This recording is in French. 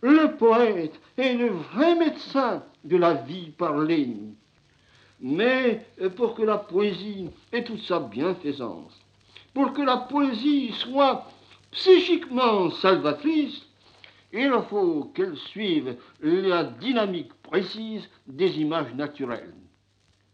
Le poète est le vrai médecin de la vie parlée. Mais pour que la poésie ait toute sa bienfaisance, pour que la poésie soit psychiquement salvatrice, il faut qu'elle suive la dynamique précise des images naturelles.